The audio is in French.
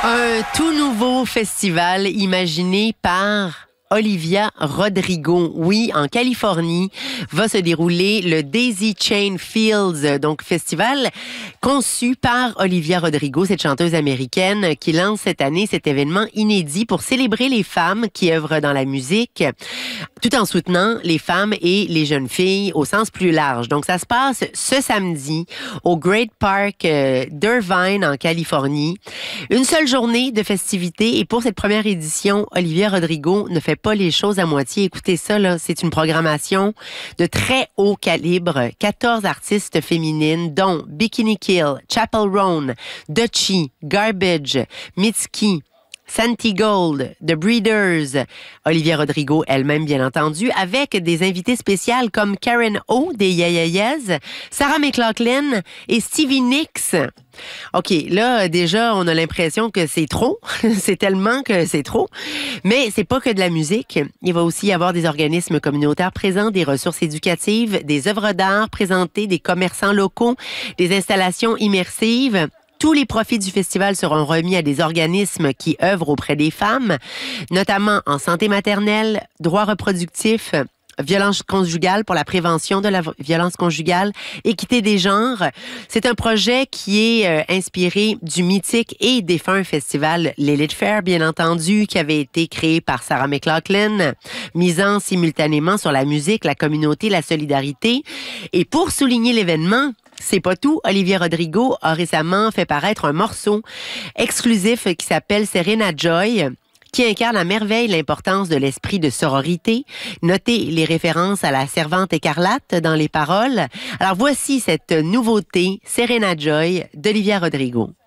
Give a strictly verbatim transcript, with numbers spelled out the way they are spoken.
Un tout nouveau festival imaginé par Olivia Rodrigo, oui, en Californie, va se dérouler le Daisy Chain Fields, donc festival conçu par Olivia Rodrigo, cette chanteuse américaine qui lance cette année cet événement inédit pour célébrer les femmes qui œuvrent dans la musique, tout en soutenant les femmes et les jeunes filles au sens plus large. Donc, ça se passe ce samedi au Great Park euh, d'Irvine, en Californie. Une seule journée de festivités et pour cette première édition, Olivia Rodrigo ne fait pas les choses à moitié. Écoutez ça, là, c'est une programmation de très haut calibre. quatorze artistes féminines, dont Bikini Kill, Chapel Roan, Dutchie, Garbage, Mitski, Santi Gold, The Breeders, Olivia Rodrigo elle-même bien entendu, avec des invités spéciales comme Karen O des Yeah Yeah Yeahs, Sarah McLachlan et Stevie Nicks. OK, là, déjà, on a l'impression que c'est trop. C'est tellement que c'est trop. Mais c'est pas que de la musique. Il va aussi y avoir des organismes communautaires présents, des ressources éducatives, des œuvres d'art présentées, des commerçants locaux, des installations immersives. Tous les profits du festival seront remis à des organismes qui œuvrent auprès des femmes, notamment en santé maternelle, droits reproductifs, violence conjugale pour la prévention de la violence conjugale, équité des genres. C'est un projet qui est euh, inspiré du mythique et défunt festival Lilith Fair, bien entendu, qui avait été créé par Sarah McLachlan, misant simultanément sur la musique, la communauté, la solidarité. Et pour souligner l'événement, c'est pas tout. Olivia Rodrigo a récemment fait paraître un morceau exclusif qui s'appelle Serena Joy, qui incarne à merveille l'importance de l'esprit de sororité. Notez les références à la servante écarlate dans les paroles. Alors voici cette nouveauté, Serena Joy, d'Olivia Rodrigo.